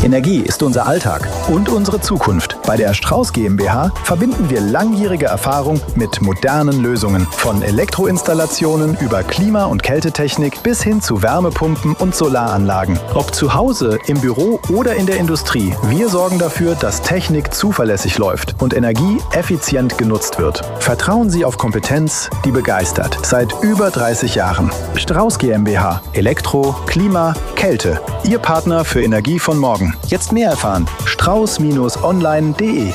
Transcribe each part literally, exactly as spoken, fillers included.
Energie ist unser Alltag und unsere Zukunft. Bei der Strauß GmbH verbinden wir langjährige Erfahrung mit modernen Lösungen. Von Elektroinstallationen über Klima- und Kältetechnik bis hin zu Wärmepumpen und Solaranlagen. Ob zu Hause, im Büro oder in der Industrie, wir sorgen dafür, dass Technik zuverlässig läuft und Energie effizient genutzt wird. Vertrauen Sie auf Kompetenz, die begeistert. Seit über dreißig Jahren. Strauß GmbH. Elektro, Klima, Kälte. Ihr Partner für Energie von morgen. Jetzt mehr erfahren. strauß Bindestrich online punkt de.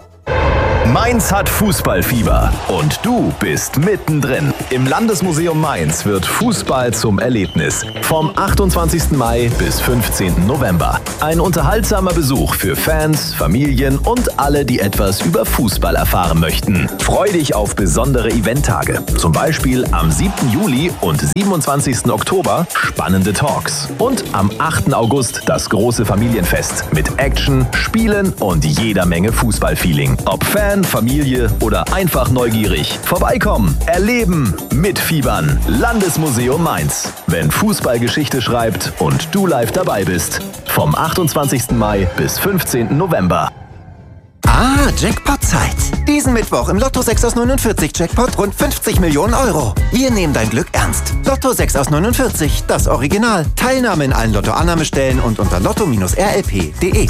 Mainz hat Fußballfieber und du bist mittendrin. Im Landesmuseum Mainz wird Fußball zum Erlebnis. Vom achtundzwanzigsten Mai bis fünfzehnten November. Ein unterhaltsamer Besuch für Fans, Familien und alle, die etwas über Fußball erfahren möchten. Freu dich auf besondere Eventtage. Zum Beispiel am siebten Juli und siebenundzwanzigsten Oktober spannende Talks. Und am achten August das große Familienfest mit Action, Spielen und jeder Menge Fußballfeeling. Ob Fan, Familie oder einfach neugierig. Vorbeikommen, erleben, mitfiebern. Landesmuseum Mainz. Wenn Fußball Geschichte schreibt und du live dabei bist. Vom achtundzwanzigsten Mai bis fünfzehnten November. Ah, Jackpot-Zeit. Diesen Mittwoch im Lotto sechs aus neunundvierzig Jackpot rund fünfzig Millionen Euro. Wir nehmen dein Glück ernst. Lotto sechs aus neunundvierzig, das Original. Teilnahme in allen Lotto-Annahmestellen und unter lotto Bindestrich r l p punkt de.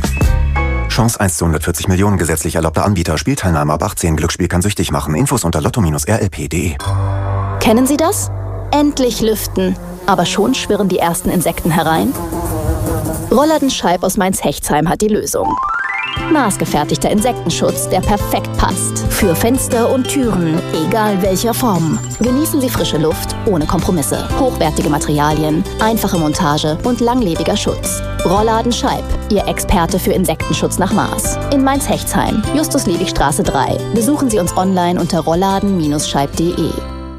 Chance eins zu hundertvierzig Millionen, gesetzlich erlaubter Anbieter. Spielteilnahme ab achtzehn. Glücksspiel kann süchtig machen. Infos unter lotto Bindestrich r l p punkt de. Kennen Sie das? Endlich lüften. Aber schon schwirren die ersten Insekten herein? Rollladen Scheib aus Mainz-Hechtsheim hat die Lösung. Maßgefertigter Insektenschutz, der perfekt passt. Für Fenster und Türen, egal welcher Form. Genießen Sie frische Luft ohne Kompromisse. Hochwertige Materialien, einfache Montage und langlebiger Schutz. Rollladen Scheib, Ihr Experte für Insektenschutz nach Maß. In Mainz-Hechtsheim, Justus-Liebig-Straße drei. Besuchen Sie uns online unter rollladen Bindestrich scheib punkt de.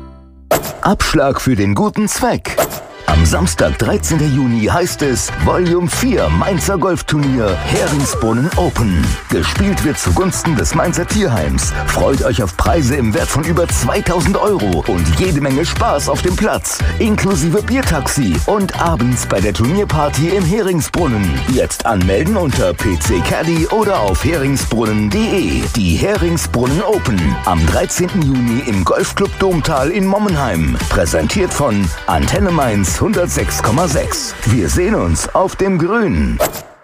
Abschlag für den guten Zweck. Am Samstag, dreizehnten Juni heißt es Volume vier Mainzer Golfturnier Heringsbrunnen Open. Gespielt wird zugunsten des Mainzer Tierheims. Freut euch auf Preise im Wert von über zweitausend Euro und jede Menge Spaß auf dem Platz, inklusive Biertaxi und abends bei der Turnierparty im Heringsbrunnen. Jetzt anmelden unter P C Caddy oder auf heringsbrunnen punkt de. Die Heringsbrunnen Open am dreizehnten Juni im Golfclub Domtal in Mommenheim. Präsentiert von Antenne Mainz hundertsechs Komma sechs. Wir sehen uns auf dem Grün.